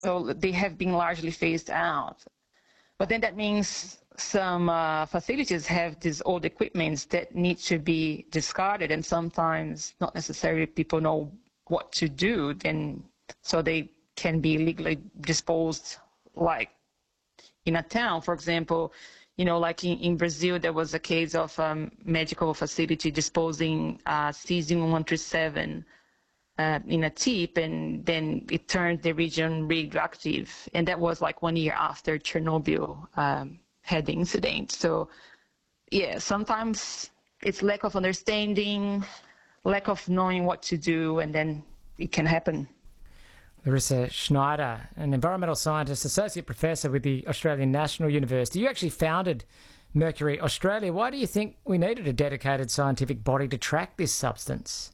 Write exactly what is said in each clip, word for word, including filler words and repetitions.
well, they have been largely phased out. But then that means some uh, facilities have these old equipments that need to be discarded, and sometimes not necessarily people know what to do, then so they can be illegally disposed, like in a town, for example. You know, like in, in Brazil, there was a case of a um, medical facility disposing uh, cesium one thirty-seven uh, in a tip, and then it turned the region radioactive. And that was like one year after Chernobyl um, had the incident. So, yeah, sometimes it's lack of understanding, lack of knowing what to do, and then it can happen. Larissa Schneider, an environmental scientist, associate professor with the Australian National University. You actually founded Mercury Australia. Why do you think we needed a dedicated scientific body to track this substance?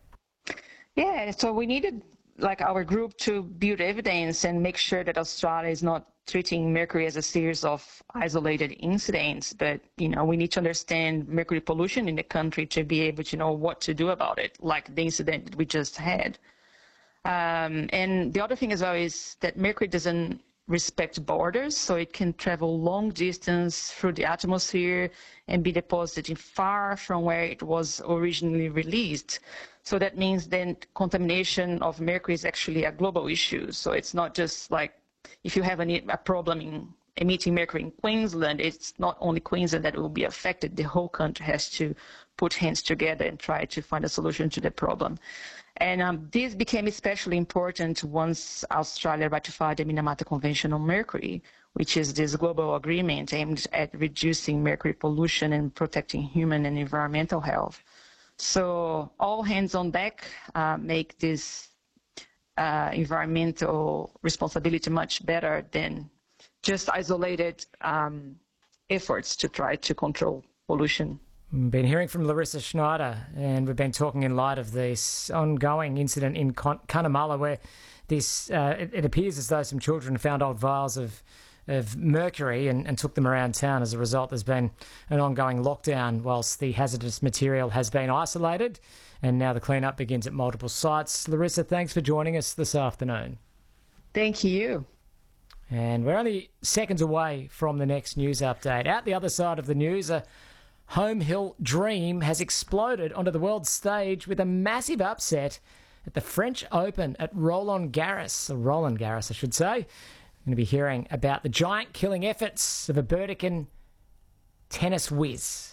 Yeah, so we needed, like, our group to build evidence and make sure that Australia is not treating mercury as a series of isolated incidents, but, you know, we need to understand mercury pollution in the country to be able to know what to do about it, like the incident that we just had. Um, and the other thing as well is that mercury doesn't respect borders, so it can travel long distance through the atmosphere and be deposited far from where it was originally released. So that means then contamination of mercury is actually a global issue. So it's not just like if you have a, a problem in emitting mercury in Queensland, it's not only Queensland that will be affected. The whole country has to put hands together and try to find a solution to the problem. And um, this became especially important once Australia ratified the Minamata Convention on Mercury, which is this global agreement aimed at reducing mercury pollution and protecting human and environmental health. So all hands on deck uh, make this uh, environmental responsibility much better than just isolated um, efforts to try to control pollution. We've been hearing from Larissa Schneider, and we've been talking in light of this ongoing incident in Cunnamulla where this uh, it, it appears as though some children found old vials of of mercury and, and took them around town. As a result, there's been an ongoing lockdown whilst the hazardous material has been isolated, and now the cleanup begins at multiple sites. Larissa, thanks for joining us this afternoon. Thank you. And we're only seconds away from the next news update. Out the other side of the news, a home hill dream has exploded onto the world stage with a massive upset at the French Open at Roland Garros, or Roland Garros, I should say. We're going to be hearing about the giant killing efforts of a Burdekin tennis whiz.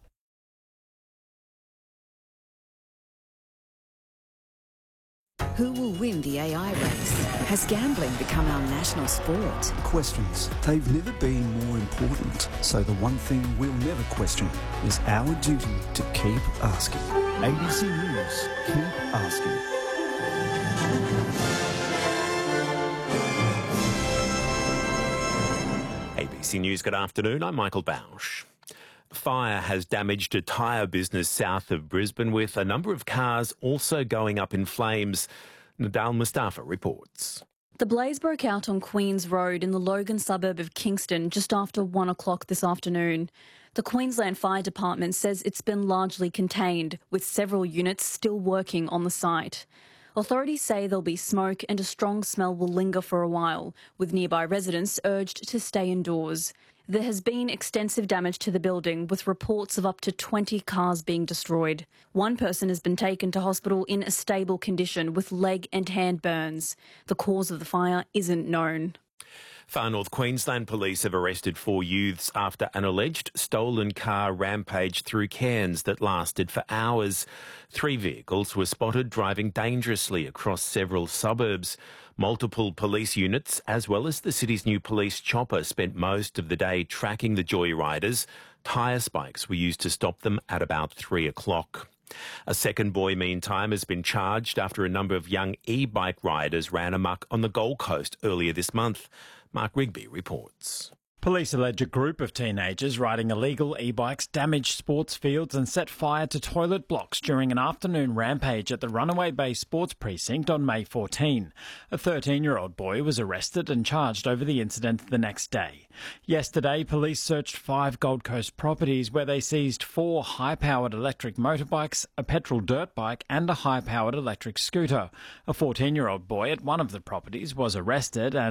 Who will win the A I race? Has gambling become our national sport? Questions. They've never been more important. So the one thing we'll never question is our duty to keep asking. A B C News. Keep asking. A B C News, good afternoon. I'm Michael Bausch. Fire has damaged a tyre business south of Brisbane, with a number of cars also going up in flames. Nadal Mustafa reports. The blaze broke out on Queens Road in the Logan suburb of Kingston just after one o'clock this afternoon. The Queensland Fire Department says it's been largely contained, with several units still working on the site. Authorities say there'll be smoke and a strong smell will linger for a while, with nearby residents urged to stay indoors. There has been extensive damage to the building, with reports of up to twenty cars being destroyed. One person has been taken to hospital in a stable condition with leg and hand burns. The cause of the fire isn't known. Far North Queensland police have arrested four youths after an alleged stolen car rampaged through Cairns that lasted for hours. Three vehicles were spotted driving dangerously across several suburbs. Multiple police units, as well as the city's new police chopper, spent most of the day tracking the joyriders. Tyre spikes were used to stop them at about three o'clock. A second boy, meantime, has been charged after a number of young e-bike riders ran amok on the Gold Coast earlier this month. Mark Rigby reports. Police allege a group of teenagers riding illegal e-bikes damaged sports fields and set fire to toilet blocks during an afternoon rampage at the Runaway Bay Sports Precinct on May fourteenth. A thirteen-year-old boy was arrested and charged over the incident the next day. Yesterday, police searched five Gold Coast properties where they seized four high-powered electric motorbikes, a petrol dirt bike and a high-powered electric scooter. A fourteen-year-old boy at one of the properties was arrested and